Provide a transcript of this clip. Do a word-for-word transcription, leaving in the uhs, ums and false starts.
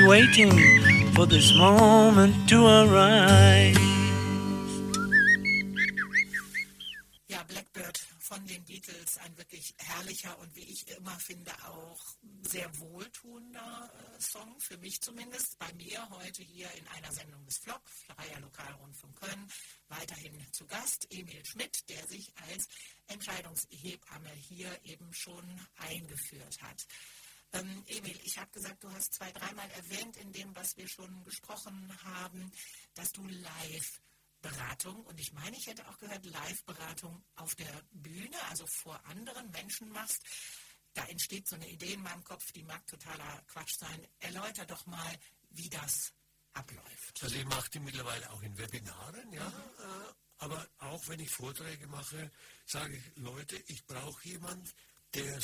waiting for this moment to arise. Ja, Blackbird von den Beatles, ein wirklich herrlicher und wie ich immer finde auch sehr wohltuender äh, Song, für mich zumindest. Bei mir heute hier in einer Sendung des Flop, Freier Lokalrundfunk Köln, weiterhin zu Gast Emil Schmidt, der sich als Entscheidungshebamme hier eben schon eingeführt hat. Ähm, Emil, ich habe gesagt, du hast zwei, dreimal erwähnt in dem, was wir schon gesprochen haben, dass du live Beratung, und ich meine, ich hätte auch gehört, Live-Beratung auf der Bühne, also vor anderen Menschen machst. Da entsteht so eine Idee in meinem Kopf, die mag totaler Quatsch sein. Erläuter doch mal, wie das abläuft. Also ich mache die mittlerweile auch in Webinaren, ja. Mhm. Äh, aber auch wenn ich Vorträge mache, sage ich, Leute, ich brauche jemanden, der